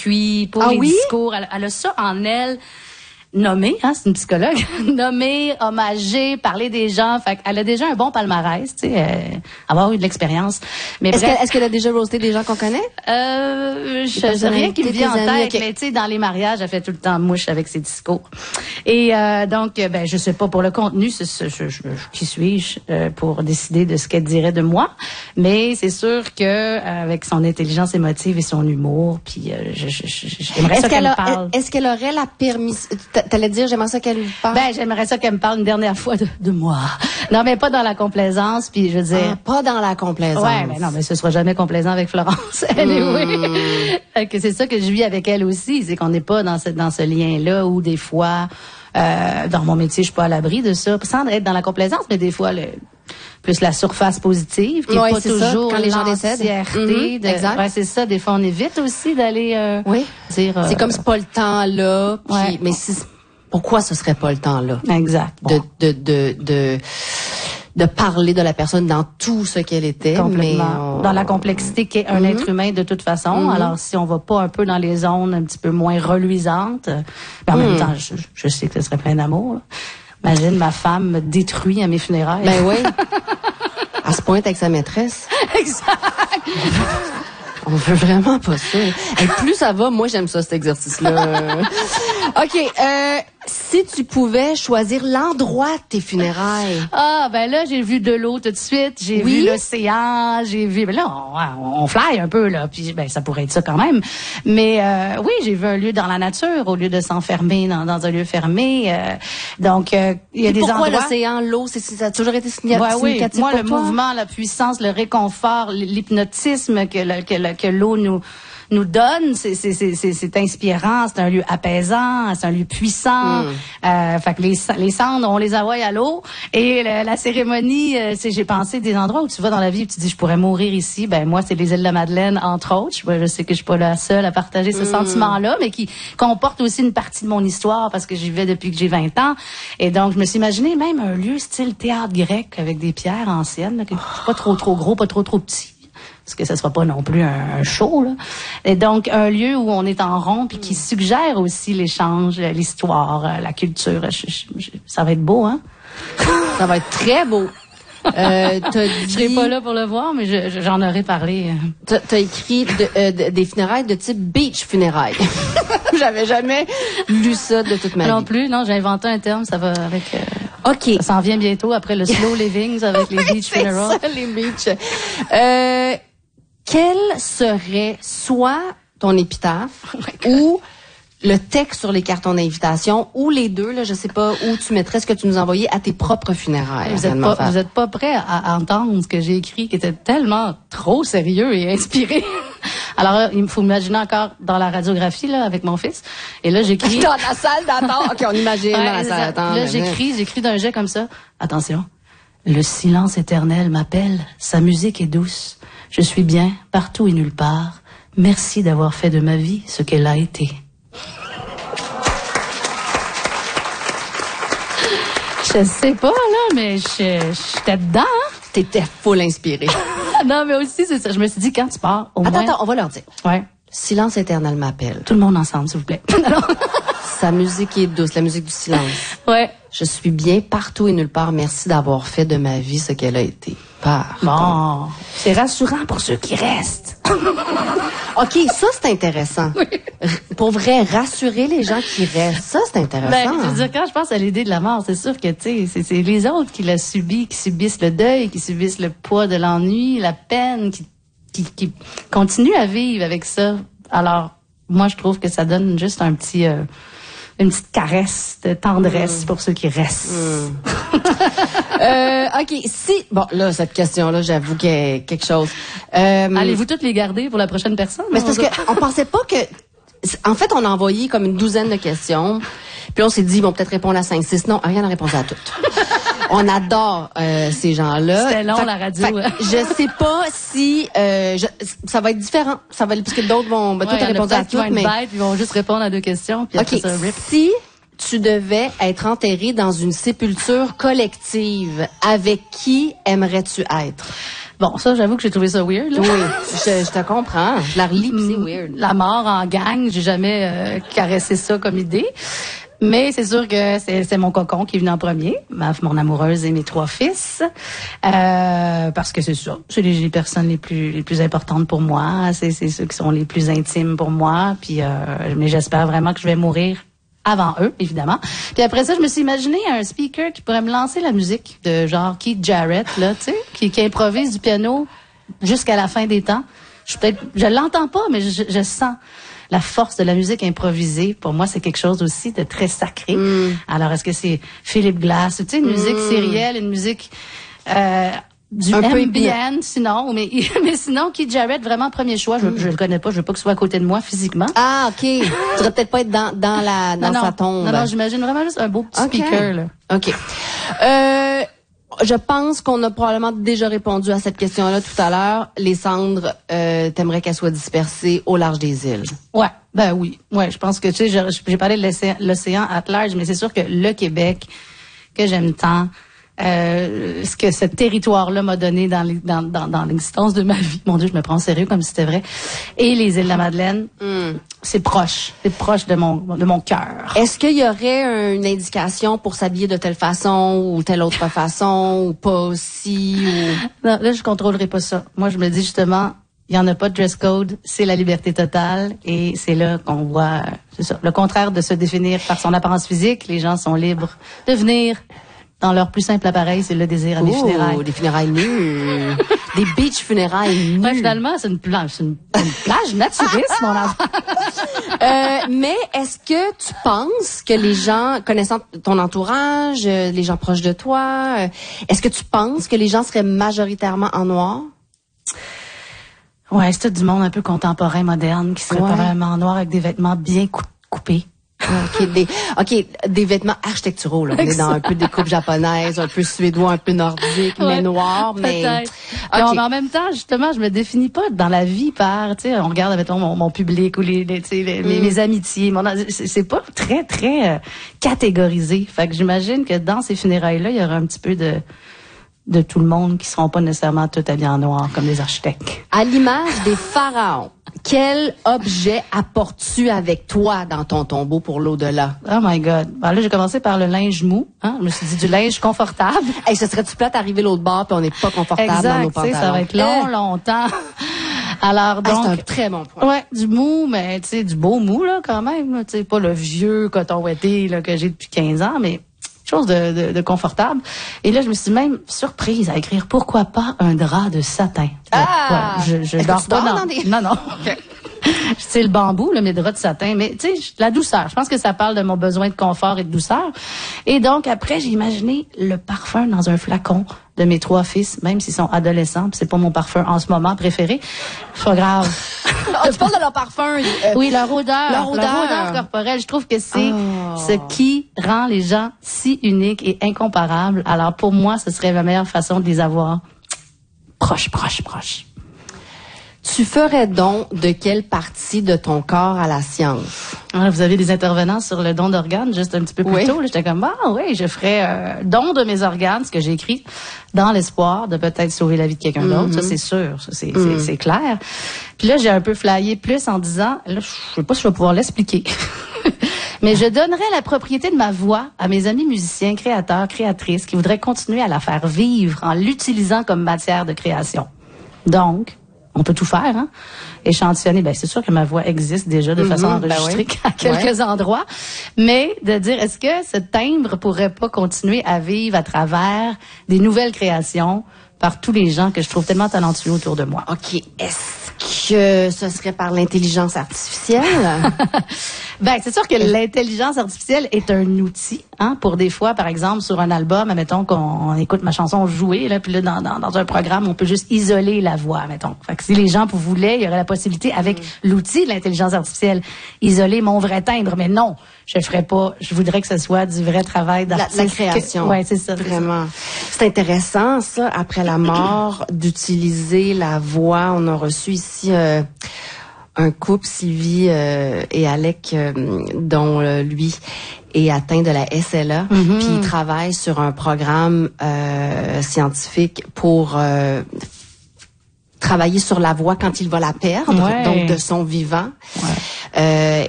circuit, pour les discours. Elle a ça en elle. Nommée, hein, c'est une psychologue, nommée, hommagée, parler des gens. Fait qu'elle a déjà un bon palmarès, tu sais, avoir eu de l'expérience. Mais est-ce qu'elle a déjà roasté des gens qu'on connaît? Je rien qui me vient en tête, mais tu sais, dans les mariages, elle fait tout le temps mouche avec ses discours. Et donc, ben, je sais pas pour le contenu, qui suis-je pour décider de ce qu'elle dirait de moi. Mais c'est sûr que avec son intelligence émotive et son humour, puis j'aimerais ça qu'elle me parle. Est-ce qu'elle aurait la permission? T'allais dire, j'aimerais ça qu'elle me parle? Ben, j'aimerais ça qu'elle me parle une dernière fois de moi. Non, mais pas dans la complaisance, puis je veux dire... pas dans la complaisance. Ouais, mais non, mais ce sera jamais complaisant avec Florence. Anyway. Que c'est ça que je vis avec elle aussi, c'est qu'on n'est pas dans ce lien-là où des fois, dans mon métier, je suis pas à l'abri de ça, sans être dans la complaisance, mais des fois, plus la surface positive, qui est pas toujours ça, quand les gens décèdent. Exact. Ouais, c'est ça. Des fois, on évite aussi d'aller dire... c'est comme c'est pas le temps là, puis, mais pourquoi ce serait pas le temps là? Exact. Bon. De parler de la personne dans tout ce qu'elle était. Complètement. Dans la complexité qu'est un être humain de toute façon. Alors, si on va pas un peu dans les zones un petit peu moins reluisantes, en même temps, je sais que ce serait plein d'amour, là. Imagine, ma femme me détruit à mes funérailles. Ben oui. Elle se pointe avec sa maîtresse. Exact. On veut vraiment pas ça. Et plus ça va, moi j'aime ça, cet exercice-là. OK. Si tu pouvais choisir l'endroit de tes funérailles. Ah, ben là, j'ai vu de l'eau tout de suite. J'ai vu l'océan. J'ai vu... Ben là, on fly un peu, là. Puis, ben, ça pourrait être ça quand même. Mais oui, j'ai vu un lieu dans la nature au lieu de s'enfermer dans un lieu fermé. Donc, il y a des endroits... Pourquoi l'océan, l'eau, ça a toujours été significatif moi, pour le toi? Mouvement, la puissance, le réconfort, l'hypnotisme que l'eau nous donne, c'est inspirant, c'est un lieu apaisant, c'est un lieu puissant. Fait que les cendres, on les envoie à l'eau. Et la cérémonie, j'ai pensé des endroits où tu vas dans la vie et tu dis je pourrais mourir ici. Ben moi, c'est les îles de la Madeleine, entre autres. Je sais que je suis pas la seule à partager ce sentiment-là, mais qui comporte aussi une partie de mon histoire parce que j'y vais depuis que j'ai 20 ans. Et donc, je me suis imaginé même un lieu style théâtre grec avec des pierres anciennes, là, pas trop gros, pas trop petit. Parce que ça sera pas non plus un show, là. Et donc, un lieu où on est en rond puis qui suggère aussi l'échange, l'histoire, la culture. Ça va être beau, hein? Ça va être très beau. Je serai pas là pour le voir, mais j'en aurais parlé. T'as écrit des funérailles de type beach funérailles. J'avais jamais lu ça de toute ma vie. Non plus, non, j'ai inventé un terme, ça va avec... OK. Ça s'en vient bientôt après le slow living avec les beach funerals. C'est ça, les beach. Quel serait soit ton épitaphe ou le texte sur les cartons d'invitation ou les deux, là, je sais pas où tu mettrais ce que tu nous envoyais à tes propres funérailles. Vous êtes pas prêts à entendre ce que j'ai écrit qui était tellement trop sérieux et inspiré. Alors, il faut m'imaginer encore dans la radiographie, là, avec mon fils. Et là, j'écris... Dans la salle d'attente. OK, on imagine dans la salle d'attente. Là, j'écris d'un jet comme ça. Attention. Le silence éternel m'appelle. Sa musique est douce. Je suis bien, partout et nulle part. Merci d'avoir fait de ma vie ce qu'elle a été. Je sais pas, là, mais j'étais dedans, hein? T'étais full inspirée. Non, mais aussi, c'est ça. Je me suis dit, quand tu pars, au moins... Attends, on va leur dire. Ouais. Silence éternel m'appelle. Tout le monde ensemble, s'il vous plaît. Sa musique est douce, la musique du silence. Ouais. Je suis bien partout et nulle part. Merci d'avoir fait de ma vie ce qu'elle a été. Bon, c'est rassurant pour ceux qui restent. OK, ça, c'est intéressant. Oui. Pour vrai, rassurer les gens qui restent, ça, c'est intéressant. Ben, je veux dire, quand je pense à l'idée de la mort, c'est sûr que, tu sais, c'est les autres qui la subissent, qui subissent le deuil, qui subissent le poids de l'ennui, la peine, qui continuent à vivre avec ça. Alors, moi, je trouve que ça donne juste un petit... une petite caresse de tendresse pour ceux qui restent. OK, bon, là, cette question-là, j'avoue qu'il y a quelque chose. Allez-vous toutes les garder pour la prochaine personne? Mais c'est parce qu'on pensait pas que... En fait, on a envoyé comme une douzaine de questions. Puis on s'est dit, ils vont peut-être répondre à 5-6. Non, rien n'a répondu à toutes. On adore ces gens-là. C'était long, la radio. Je sais pas si... ça va être différent. Ça va, parce que d'autres vont... toi, t'as répondu à toutes, mais... Ils vont juste répondre à 2 questions. Puis OK, si tu devais être enterré dans une sépulture collective, avec qui aimerais-tu être? Bon, ça, j'avoue que j'ai trouvé ça weird, là. Oui, je te comprends. Je la relis, puis c'est weird. La mort en gang, j'ai jamais caressé ça comme idée. Mais c'est sûr que c'est mon cocon qui est venu en premier, mon amoureuse et mes 3 fils, parce que c'est ça, c'est les personnes les plus importantes pour moi, c'est ceux qui sont les plus intimes pour moi, puis mais j'espère vraiment que je vais mourir avant eux, évidemment. Puis après ça, je me suis imaginé un speaker qui pourrait me lancer la musique de genre Keith Jarrett, là, tu sais, qui improvise du piano jusqu'à la fin des temps. Je l'entends pas, mais je sens la force de la musique improvisée. Pour moi, c'est quelque chose aussi de très sacré. Alors, est-ce que c'est Philip Glass, tu sais, une musique sérielle, une musique du ambient, sinon, mais sinon, Keith Jarrett, vraiment premier choix. Je le connais pas, je veux pas qu'il soit à côté de moi physiquement. Ah, OK. Tu devrais peut-être pas être dans sa tombe. Non, j'imagine vraiment juste un beau petit speaker, là. OK. Je pense qu'on a probablement déjà répondu à cette question-là tout à l'heure. Les cendres, t'aimerais qu'elles soient dispersées au large des îles? Ouais, ben oui. Ouais, je pense que, tu sais, j'ai parlé de l'océan at large, mais c'est sûr que le Québec, que j'aime tant, ce que ce territoire-là m'a donné dans l'existence de ma vie. Mon Dieu, je me prends au sérieux comme si c'était vrai. Et les îles de la Madeleine, c'est proche de mon cœur. Est-ce qu'il y aurait une indication pour s'habiller de telle façon ou telle autre façon ou pas aussi? Non, là, je contrôlerai pas ça. Moi, je me dis justement, il y en a pas de dress code, c'est la liberté totale et c'est là qu'on voit, c'est ça, le contraire de se définir par son apparence physique. Les gens sont libres de venir dans leur plus simple appareil, c'est le désir à des funérailles. Des funérailles nues. Des beach funérailles nues. Ouais, finalement, c'est une plage naturiste, mon enfant. Mais est-ce que tu penses que les gens, connaissant ton entourage, les gens proches de toi, est-ce que tu penses que les gens seraient majoritairement en noir? Ouais, c'est tout du monde un peu contemporain, moderne, qui serait probablement en noir avec des vêtements bien coupés. Des vêtements architecturaux, là. On est dans un peu des coupes japonaises, un peu suédois, un peu nordiques, mais noirs, mais... Okay. Non, mais en même temps, justement, je me définis pas dans la vie par, tu sais, on regarde, mettons, mon public ou mes amitiés. C'est pas très, très catégorisé. Fait que j'imagine que dans ces funérailles-là, il y aura un petit peu de tout le monde qui seront pas nécessairement tout habillés en noir comme des architectes. À l'image des pharaons, quel objet apportes-tu avec toi dans ton tombeau pour l'au-delà? Oh my God. Ben là, j'ai commencé par le linge mou. Hein? Je me suis dit du linge confortable. Hey, ce serait-tu plate d'arriver l'autre bord puis on n'est pas confortable dans nos pantalons? Ça va être longtemps. Alors donc, c'est un très bon point. Ouais, du mou, mais tu sais, du beau mou là quand même. Tu sais, pas le vieux coton ouaté là que j'ai depuis 15 ans, mais chose de confortable. Et là, je me suis même surprise à écrire pourquoi pas un drap de satin. Ah! Ouais, je dors pas dans des... Non. C'est le bambou, là, mes draps de satin, mais tu sais, la douceur. Je pense que ça parle de mon besoin de confort et de douceur. Et donc après, j'ai imaginé le parfum dans un flacon de mes 3 fils, même s'ils sont adolescents, puis c'est pas mon parfum en ce moment préféré. Pas grave. Tu parles de leur parfum. Oui, leur odeur corporelle. Je trouve que c'est ce qui rend les gens si uniques et incomparables. Alors pour moi, ce serait la meilleure façon de les avoir proches. Tu ferais don de quelle partie de ton corps à la science? Alors, vous avez des intervenants sur le don d'organes juste un petit peu plus tôt. J'étais comme, je ferais don de mes organes, ce que j'ai écrit, dans l'espoir de peut-être sauver la vie de quelqu'un d'autre. Ça, c'est sûr. Ça, c'est clair. Puis là, j'ai un peu flyé plus en disant, là, je sais pas si je vais pouvoir l'expliquer. Mais je donnerais la propriété de ma voix à mes amis musiciens, créateurs, créatrices qui voudraient continuer à la faire vivre en l'utilisant comme matière de création. Donc, on peut tout faire, hein? Échantillonner. Ben, c'est sûr que ma voix existe déjà de façon enregistrée à quelques endroits. Mais de dire, est-ce que ce timbre pourrait pas continuer à vivre à travers des nouvelles créations par tous les gens que je trouve tellement talentueux autour de moi? OK. Est-ce que ce serait par l'intelligence artificielle? Ben, c'est sûr que l'intelligence artificielle est un outil, hein, pour des fois, par exemple, sur un album, admettons qu'on écoute ma chanson jouée, là, puis là, dans un programme, on peut juste isoler la voix, admettons. Fait que si les gens voulaient, il y aurait la possibilité, avec l'outil de l'intelligence artificielle, isoler mon vrai timbre. Mais non, je ferais pas, je voudrais que ce soit du vrai travail d'artiste. La création. Ouais, c'est ça. Vraiment. C'est intéressant, ça, après la mort, d'utiliser la voix. On a reçu ici, un couple, Sylvie et Alec, dont lui est atteint de la SLA, puis il travaille sur un programme scientifique pour travailler sur la voix quand il va la perdre, Ouais. donc de son vivant. Ouais.